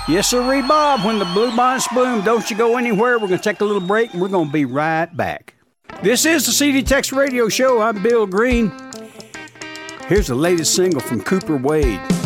Yes, sir, Bob. When the bluebonnets bloom, don't you go anywhere. We're going to take a little break, and we're going to be right back. This is the CD Tex Radio Show. I'm Bill Green. Here's the latest single from Cooper Wade.